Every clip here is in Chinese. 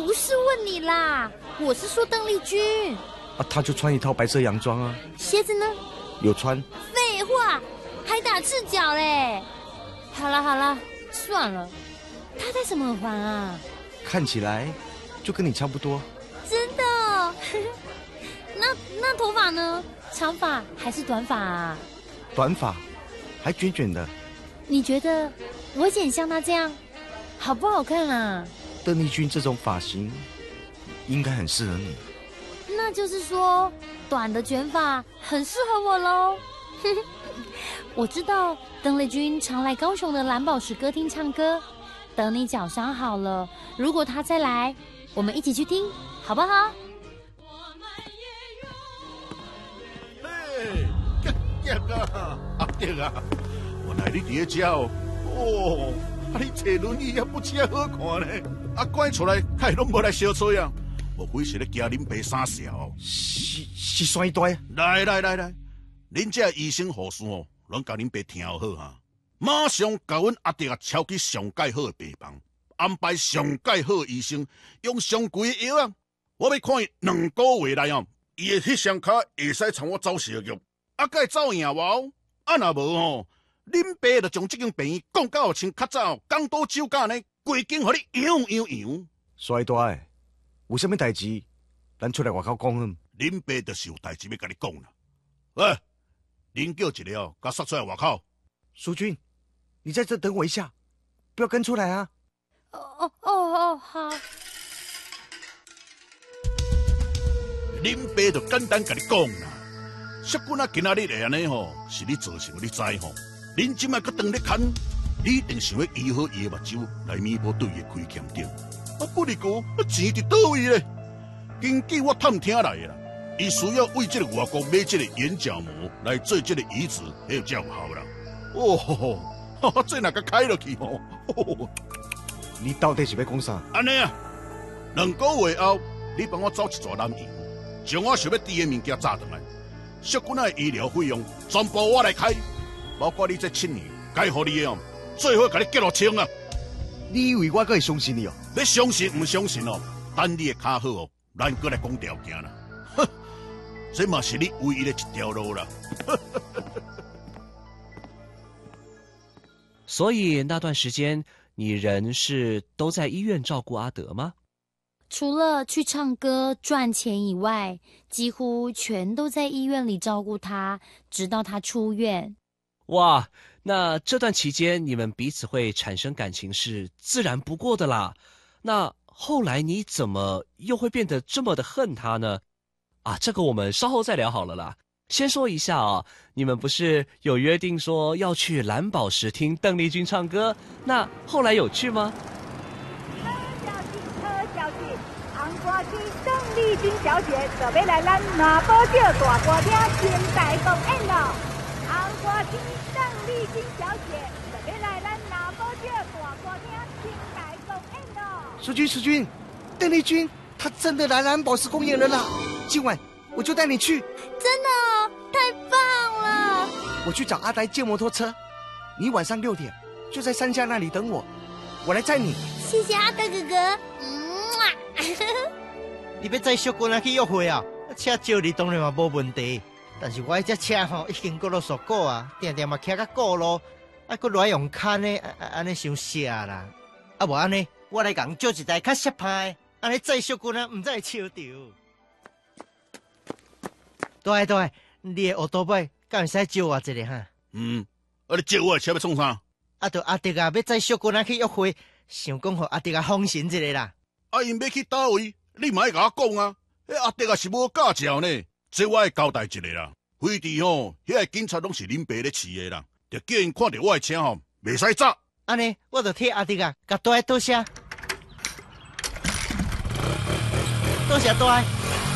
不是问你啦，我是说邓丽君。 他就穿一套白色洋装啊。 鞋子呢？ 有穿。 废话，还打赤脚嘞。好啦，算了。他戴什么耳环啊？ 看起来就跟你差不多。 真的哦？那头发呢？长发还是短发啊？ 短发，还卷卷的。 你觉得我剪像他这样好不好看啊？ 邓丽君这种发型应该很适合你。 那就是说，短的卷发很适合我喽。我知道邓丽君常来高雄的蓝宝石歌厅唱歌，等你脚伤好了，如果她再来，我们一起去听，好不好？ 嘿，杰啊，阿德啊，原来你伫遮哦。哦，你坐轮椅也不遮好看呢。赶出来，还拢无来相找啊。无非是咧惊恁爸傻笑哦。 是酸大。 来，恁这医生护士哦，拢甲恁爸听好哈，马上甲阮阿弟啊抄去上介好的病房，安排上介好的医生，用上贵的药啊。我要看伊2个月内哦，伊的迄双脚会使从我走小玉，会走赢无？若无吼，恁爸就将这间病院讲到像较早港岛酒家呢，规间互你扬。 衰大诶，有啥物代志？咱出来外口讲好。 恁爸就是有代志要甲你讲啦。喂，恁叫一个哦，甲杀出来外口。 淑君，你在这等我一下，不要跟出来啊。 好。 恁爸就简单甲你讲啦。淑君啊，今仔日会安尼吼，是你造成，你知吼？恁即摆搁当咧牵，你一定想要医好伊的目睭，来弥补对伊的亏欠着。不离过，钱伫倒位咧？根据我探听来的啦，伊需要为这个外国买这个眼角膜来做这个移植，还有才有效啦。哦，这哪个开落去吼？ 你到底是要讲啥？ 安尼啊，2个月后，你帮我找一撮南洋，将我想要滴的物件炸回来。淑君的医疗费用全部我来开，包括你这7年该互你的哦，最好甲你结落清啊！ 你以为我可会相信你哦？ 要相信唔相信哦？等你的卡好哦，咱过来讲条件啦。哼，这嘛是你唯一的一条路啦。 所以那段时间，你人是都在医院照顾阿德吗？ 除了去唱歌赚钱以外，几乎全都在医院里照顾他，直到他出院。 哇，那这段期间你们彼此会产生感情是自然不过的啦。那后来你怎么又会变得这么的恨他呢？这个我们稍后再聊好了啦。先说一下啊，你们不是有约定说要去蓝宝石听邓丽君唱歌，那后来有去吗？ 邓丽君小姐就要来咱南宝岛大歌厅清代公演咯。红歌厅邓丽君小姐就要来咱南宝岛大歌厅清代公演咯。 淑君，邓丽君她真的来蓝宝石公演了啦！今晚我就带你去。 真的哦，太棒了！ 我去找阿呆借摩托车，你晚上6点就在山下那里等我，我来载你。 谢谢阿呆哥哥。 你要载淑君去约会啊？车借你当然嘛无问题，但是我这车吼已经过了熟过啊，定定嘛骑到过路，搁来用牵的，安尼伤涩啦。无安尼，我来共借一台较适派，安尼载淑君唔再笑着。大，你的奥多拜敢会使借我一个哈？ 你借我的车要创啥？ 就阿德要载淑君去约会，想讲互阿德放心一下啦。 因要去倒位？你嘛要甲我讲啊！阿德是无驾照呢，这我会交代一下啦。飞地吼，遐个警察拢是恁爸咧饲的啦，就叫因看到我的车吼，袂使砸。 安尼，我就替阿德甲大多谢，多谢大。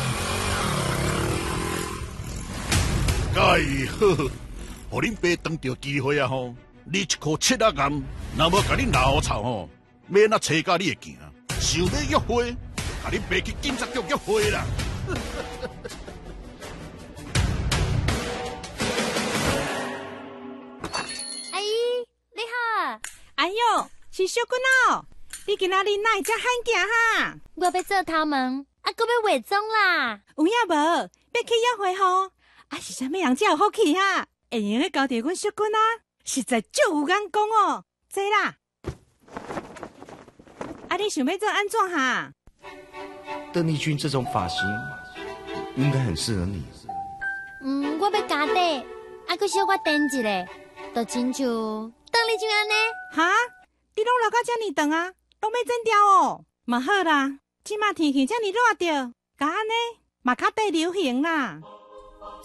介好，互恁爸当着机会啊吼，你一颗切仔眼，若无甲你老臭吼，免那找到你会行。想要约会，甲你爸去警察局约会啦！ 阿姨，你好。 哎哟，是淑君哦，你今仔日哪会遮罕行哈？ 我要做头毛，还要化妆啦。 有影无？要去约会吼？啊是啥物人才有福气啊？会用的交给阮淑君啊，实在足有眼光哦。坐啦。啊，你想要做安怎哈？ 邓丽君这种发型应该很适合你。 我要加底，还佫小可垫一个，就亲像邓丽君安尼。 哈？你拢留到遮尔长啊？拢要剪掉哦？嘛好啦，即马天气遮尔热着，甲安尼嘛较得流行啦。